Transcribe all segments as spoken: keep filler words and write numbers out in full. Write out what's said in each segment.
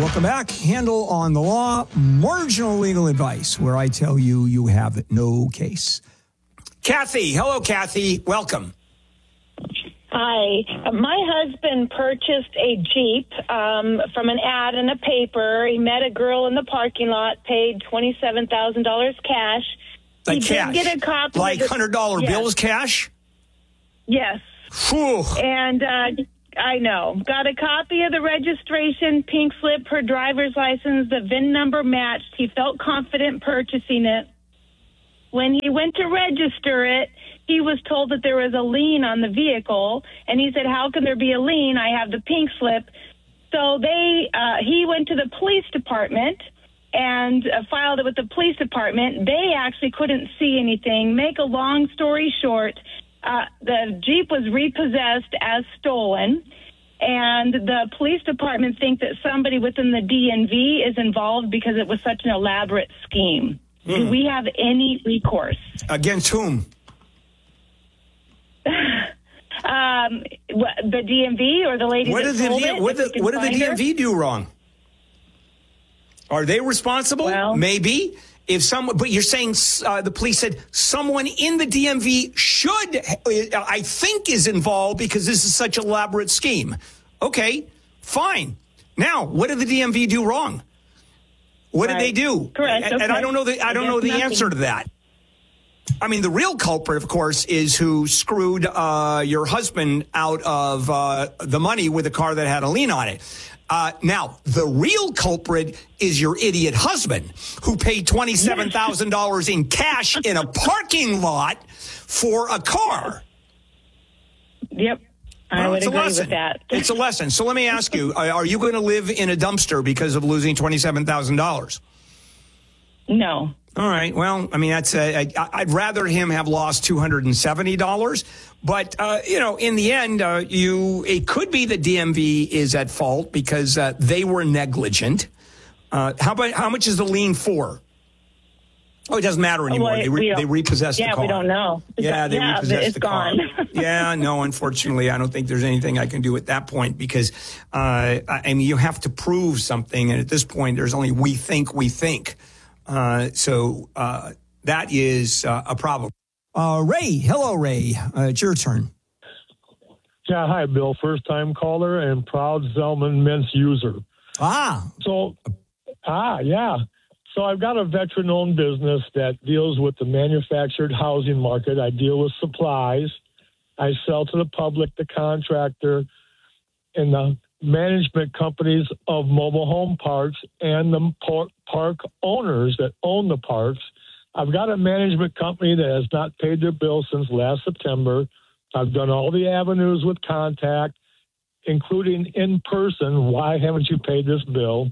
Welcome back. Handle on the Law, marginal legal advice, where I tell you you have no case. Kathy. Hello, Kathy. Welcome. Hi. My husband purchased a Jeep um, from an ad in a paper. He met a girl in the parking lot, paid twenty-seven thousand dollars cash. Like he cash? Did get a copy like of the, one hundred dollar yes. bills cash? Yes. Whew. And uh, I know. Got a copy of the registration, pink slip, her driver's license, the V I N number matched. He felt confident purchasing it. When he went to register it, he was told that there was a lien on the vehicle, and he said, how can there be a lien? I have the pink slip. So they, uh, he went to the police department and uh, filed it with the police department. They actually couldn't see anything. Make a long story short, uh, the Jeep was repossessed as stolen, and the police department think that somebody within the D M V is involved because it was such an elaborate scheme. Mm. Do we have any recourse? Against whom? um, the D M V or the lady what that did sold the, it? What, the, what did the D M V her? do wrong? Are they responsible? Well, maybe. If someone, but you're saying uh, the police said someone in the D M V should, I think, is involved because this is such an elaborate scheme. Okay, fine. Now, what did the D M V do wrong? What right. did they do? Correct. And, okay. and I don't know the I don't know the nothing. answer to that. I mean, the real culprit, of course, is who screwed uh, your husband out of uh, the money with a car that had a lien on it. Uh, now, the real culprit is your idiot husband who paid twenty-seven thousand dollars in cash in a parking lot for a car. Yep. I well, would it's agree a lesson. with that. It's a lesson. So let me ask you, are you going to live in a dumpster because of losing twenty-seven thousand dollars? No. All right. Well, I mean, that's a, I, I'd rather him have lost two hundred seventy dollars. But, uh, you know, in the end, uh, you it could be the D M V is at fault because uh, they were negligent. Uh, how about how much is the lien for? Oh, it doesn't matter anymore. Well, they, re- they repossessed yeah, the car. we don't know. It's yeah, they yeah, repossessed it's the gone. car. yeah, no, unfortunately, I don't think there's anything I can do at that point because, uh, I mean, you have to prove something. And at this point, there's only we think, we think. Uh, so uh, that is uh, a problem. Uh, Ray, hello, Ray. Uh, it's your turn. Yeah, hi, Bill. First-time caller and proud Zellman mints user. Ah. So, ah, yeah. So I've got a veteran-owned business that deals with the manufactured housing market. I deal with supplies. I sell to the public, the contractor, and the management companies of mobile home parks and the park owners that own the parks. I've got a management company that has not paid their bill since last September. I've done all the avenues with contact, including in person. Why haven't you paid this bill?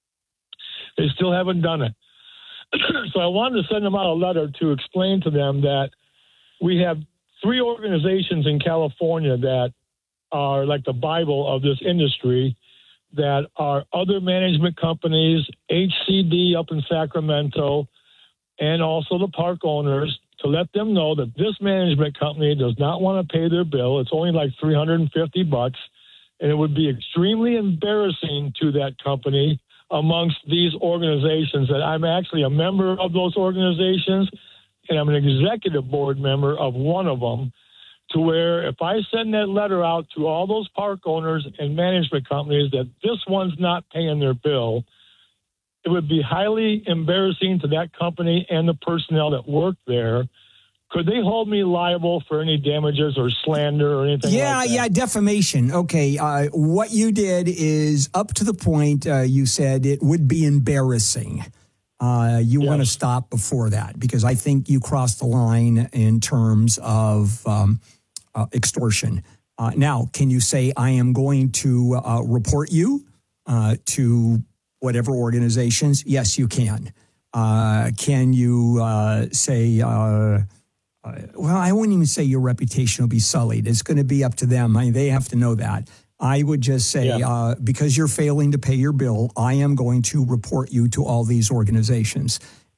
They still haven't done it. So I wanted to send them out a letter to explain to them that we have three organizations in California that are like the Bible of this industry, that are other management companies, H C D up in Sacramento, and also the park owners, to let them know that this management company does not want to pay their bill. It's only like three hundred fifty bucks, and it would be extremely embarrassing to that company amongst these organizations that I'm actually a member of those organizations, and I'm an executive board member of one of them, to where if I send that letter out to all those park owners and management companies that this one's not paying their bill, it would be highly embarrassing to that company and the personnel that work there. Could they hold me liable for any damages or slander or anything yeah, like that? Yeah, defamation. Okay, uh, what you did is up to the point uh, you said it would be embarrassing. Uh, you yes. want to stop before that because I think you crossed the line in terms of um, uh, extortion. Uh, now, can you say, I am going to uh, report you uh, to whatever organizations? Yes, you can. Uh, can you uh, say... Uh, Uh, well, I wouldn't even say your reputation will be sullied. It's going to be up to them. I mean, they have to know that. I would just say, yeah. uh, because you're failing to pay your bill, I am going to report you to all these organizations.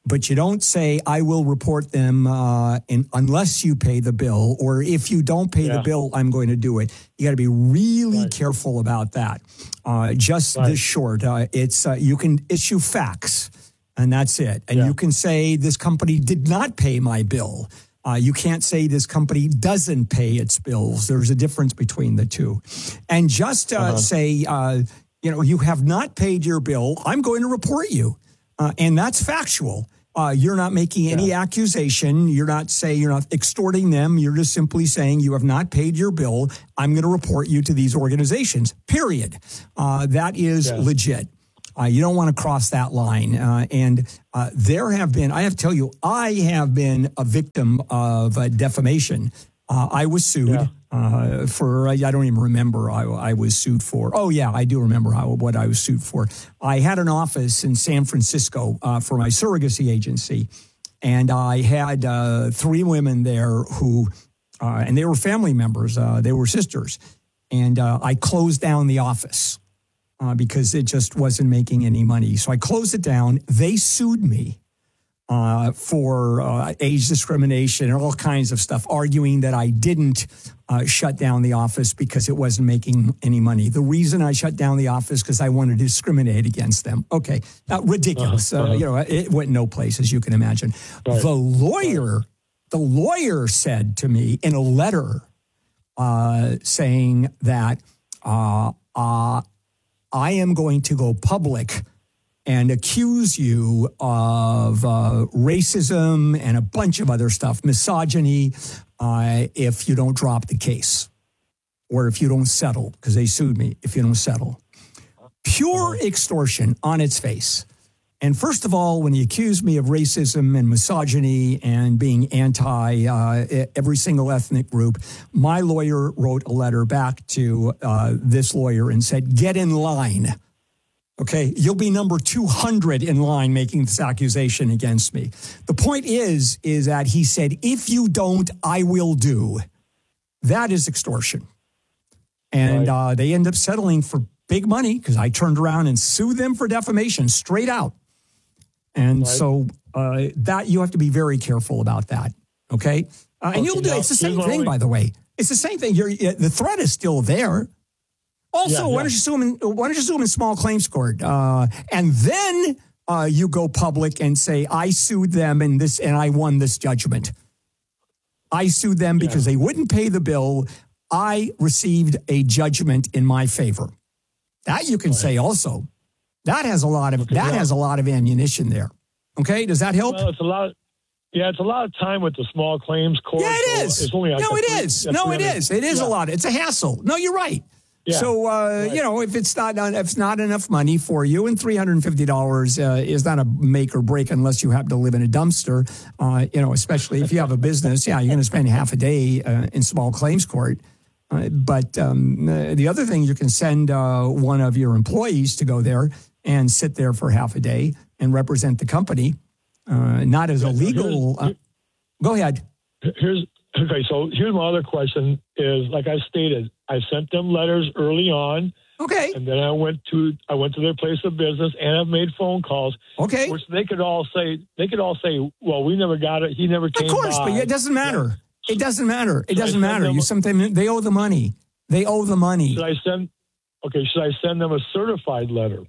but you don't say, I will report them uh, in, unless you pay the bill, or if you don't pay yeah. the bill, I'm going to do it. You got to be really right. careful about that. Uh, just right. this short, uh, it's uh, you can issue facts, and that's it. And yeah. you can say, this company did not pay my bill. Uh, you can't say this company doesn't pay its bills. There's a difference between the two. And just uh, uh-huh. say, uh, you know, you have not paid your bill. I'm going to report you. Uh, and that's factual. Uh, you're not making any yeah. accusation. You're not saying, you're not extorting them. You're just simply saying you have not paid your bill. I'm going to report you to these organizations, period. Uh, that is yeah. legit. Uh, you don't want to cross that line. Uh, and uh, there have been, I have to tell you, I have been a victim of uh, defamation. Uh, I was sued yeah. uh, for, I don't even remember I, I was sued for. Oh, yeah, I do remember how, what I was sued for. I had an office in San Francisco uh, for my surrogacy agency. And I had uh, three women there who, uh, and they were family members. Uh, they were sisters. And uh, I closed down the office. Uh, because it just wasn't making any money. So I closed it down. They sued me uh, for uh, age discrimination and all kinds of stuff, arguing that I didn't uh, shut down the office because it wasn't making any money. The reason I shut down the office because I wanted to discriminate against them. Okay, uh, ridiculous. Uh-huh. Uh, you know, it went no place, as you can imagine. Right. The lawyer, right. the lawyer said to me in a letter uh, saying that uh, uh, I am going to go public and accuse you of uh, racism and a bunch of other stuff, misogyny, uh, if you don't drop the case or if you don't settle, because they sued me if you don't settle. Pure extortion on its face. And first of all, when he accused me of racism and misogyny and being anti uh, every single ethnic group, my lawyer wrote a letter back to uh, this lawyer and said, get in line. Okay, you'll be number two hundred in line making this accusation against me. The point is, is that he said, if you don't, I will do. That is extortion. And right. uh, they end up settling for big money because I turned around and sued them for defamation straight out. And right. so uh, that you have to be very careful about that, okay? Uh, and okay, you'll do it's the same thing, only... by the way. It's the same thing. You're, the threat is still there. Also, yeah, yeah. why don't you sue them? In, why don't you sue them in small claims court, uh, and then uh, you go public and say, I sued them and this, and I won this judgment. I sued them yeah. because they wouldn't pay the bill. I received a judgment in my favor. That you can right. say also. That has a lot of okay, that yeah. has a lot of ammunition there. Okay, does that help? Well, it's a lot. Yeah, it's a lot of time with the small claims court. Yeah, it is. It's only like no, it three, is. No, it is. It is yeah. a lot. It's a hassle. No, you're right. Yeah. So uh, right. you know, if it's not if it's not enough money for you, and three hundred and fifty dollars uh, is not a make or break unless you happen to live in a dumpster. Uh, you know, especially if you have a business. Yeah, you're going to spend half a day uh, in small claims court. Uh, but um, uh, the other thing, you can send uh, one of your employees to go there and sit there for half a day and represent the company, uh, not as a legal. Uh, go ahead. Here's okay. So here's my other question: is like I stated, I sent them letters early on. Okay. And then I went to I went to their place of business and I've made phone calls. Okay. Which they could all say they could all say, well, we never got it. He never came. Of course, by. but it doesn't matter. It doesn't matter. It doesn't matter. You something they owe the money. They owe the money. Should I send? Okay. Should I send them a certified letter?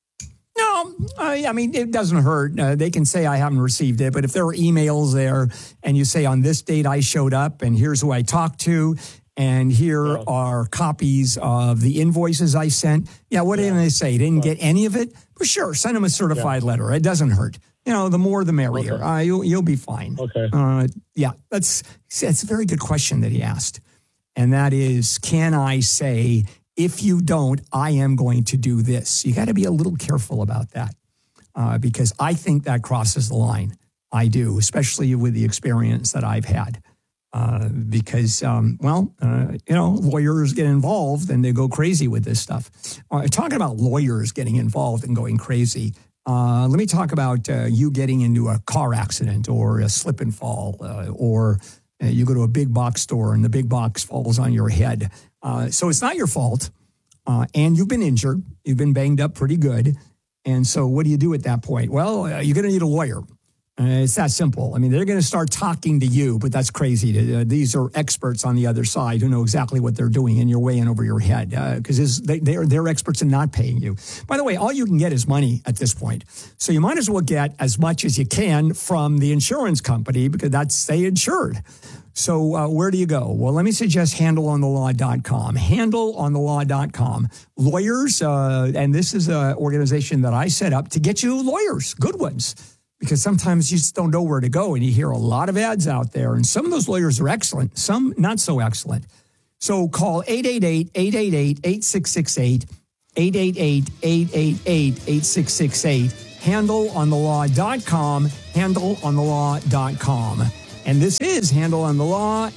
No, I, I mean, it doesn't hurt. Uh, they can say I haven't received it, but if there are emails there and you say on this date I showed up and here's who I talked to and here yeah. are copies of the invoices I sent. Yeah, what yeah. did they say? Didn't get any of it? Well, sure, send them a certified yeah. letter. It doesn't hurt. You know, the more the merrier. Okay. Uh, you'll, you'll be fine. Okay. Uh, yeah, that's, that's a very good question that he asked. And that is, can I say, if you don't, I am going to do this? You got to be a little careful about that uh, because I think that crosses the line. I do, especially with the experience that I've had. Uh, because, um, well, uh, you know, lawyers get involved and they go crazy with this stuff. Uh, talking about lawyers getting involved and going crazy, uh, let me talk about uh, you getting into a car accident or a slip and fall uh, or uh, you go to a big box store and the big box falls on your head. Uh, so it's not your fault, uh, and you've been injured. You've been banged up pretty good. And so what do you do at that point? Well, uh, you're going to need a lawyer. Uh, it's that simple. I mean, they're going to start talking to you, but that's crazy. Uh, these are experts on the other side who know exactly what they're doing, and you're way in over your head because uh, they, they're, they're experts in not paying you. By the way, all you can get is money at this point. So you might as well get as much as you can from the insurance company because that's they insured. So uh, where do you go? Well, let me suggest handle on the law dot com. handle on the law dot com. Lawyers, uh, and this is an organization that I set up to get you lawyers, good ones. Because sometimes you just don't know where to go, and you hear a lot of ads out there, and some of those lawyers are excellent, some not so excellent. So call eight eight eight, eight eight eight, eight six six eight, eight eight eight, eight eight eight, eight six six eight, handle on the law dot com, handle on the law dot com. And this is Handle on the Law.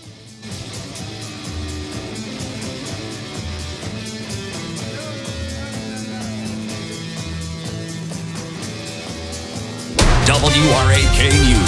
W R A K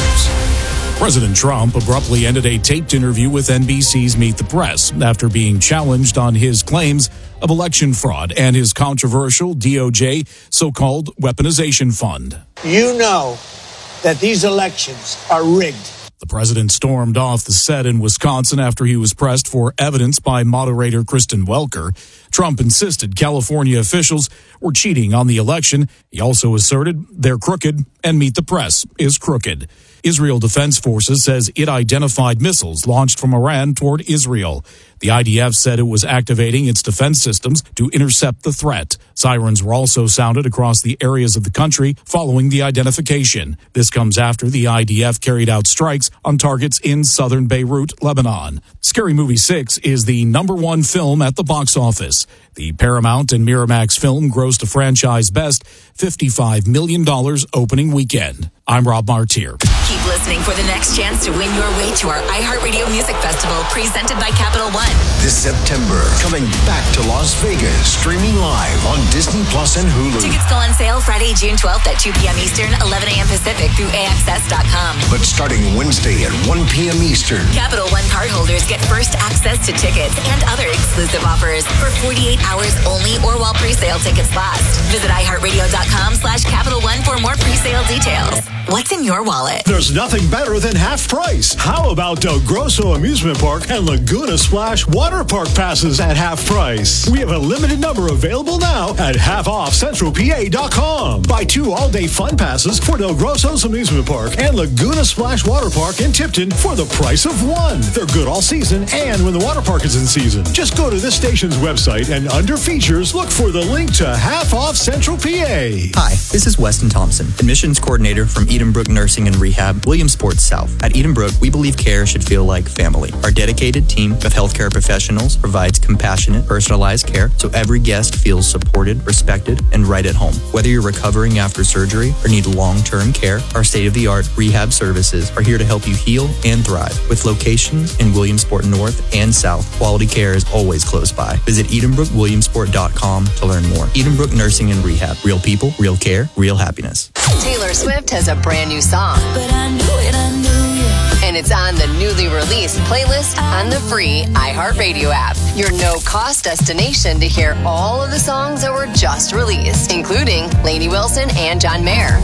News. President Trump abruptly ended a taped interview with N B C's Meet the Press after being challenged on his claims of election fraud and his controversial D O J so-called weaponization fund. You know that these elections are rigged. The president stormed off the set in Wisconsin after he was pressed for evidence by moderator Kristen Welker. Trump insisted California officials were cheating on the election. He also asserted they're crooked and Meet the Press is crooked. Israel Defense Forces says it identified missiles launched from Iran toward Israel. The I D F said it was activating its defense systems to intercept the threat. Sirens were also sounded across the areas of the country following the identification. This comes after the I D F carried out strikes on targets in southern Beirut, Lebanon. Scary Movie six is the number one film at the box office. The Paramount and Miramax film grossed a franchise best fifty-five million dollars opening weekend. I'm Rob Martier. Keep listening for the next chance to win your way to our iHeartRadio Music Festival presented by Capital One. This September, coming back to Las Vegas, streaming live on Disney Plus and Hulu. Tickets go on sale Friday, June twelfth at two p.m. Eastern, eleven a.m. Pacific through A X S dot com. But starting Wednesday at one p.m. Eastern, Capital One cardholders get first access to tickets and other exclusive offers for forty-eight hours only or while pre-sale tickets last. Visit iHeartRadio.com slash Capital One for more pre-sale details. What's in your wallet? There's nothing better than half price. How about Del Grosso Amusement Park and Laguna Splash Water Park passes at half price? We have a limited number available now at half off central p a dot com. Buy two all-day fun passes for Del Grosso's Amusement Park and Laguna Splash Water Park in Tipton for the price of one. They're good all season and when the water park is in season. Just go to this station's website and under features, look for the link to half off Central P A. Hi, this is Weston Thompson, admissions coordinator from Edenbrook Nursing and Rehab, Williamsport South. At Edenbrook, we believe care should feel like family. Our dedicated team of healthcare professionals provides compassionate, personalized care so every guest feels supported, respected, and right at home. Whether you're recovering after surgery or need long-term care, our state-of-the-art rehab services are here to help you heal and thrive. With locations in Williamsport North and South, quality care is always close by. Visit Edenbrook Williamsport dot com to learn more. Edenbrook Nursing and Rehab. Real people, real care, real happiness. Taylor Swift has a brand new song. But I knew it, I knew it. And it's on the newly released playlist on the free iHeartRadio app. Your no-cost destination to hear all of the songs that were just released, including Lainey Wilson and John Mayer,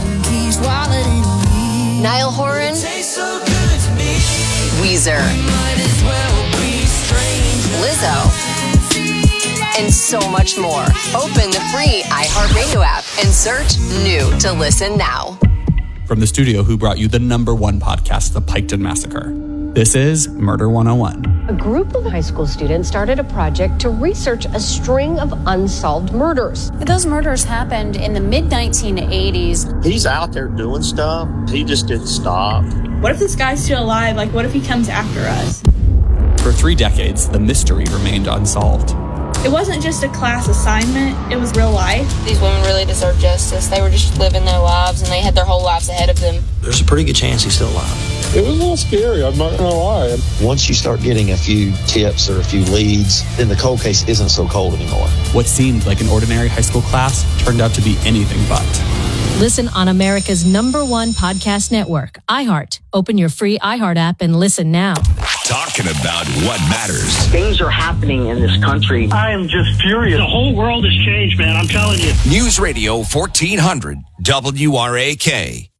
Niall Horan, So good to me. Weezer, Might as well be strangers. Lizzo, and so much more. Open the free iHeartRadio app and search New to listen now. From the studio who brought you the number one podcast, The Piketon Massacre. This is Murder one oh one. A group of high school students started a project to research a string of unsolved murders. Those murders happened in the mid nineteen eighties. He's out there doing stuff. He just didn't stop. What if this guy's still alive? Like, what if he comes after us? For three decades, the mystery remained unsolved. It wasn't just a class assignment, it was real life. These women really deserve justice. They were just living their lives and they had their whole lives ahead of them. There's a pretty good chance he's still alive. It was a little scary, I'm not gonna lie. Once you start getting a few tips or a few leads, then the cold case isn't so cold anymore. What seemed like an ordinary high school class turned out to be anything but. Listen on America's number one podcast network, iHeart. Open your free iHeart app and listen now. Talking about what matters. Things are happening in this country. I am just furious. The whole world has changed, man. I'm telling you. News Radio fourteen hundred W R A K.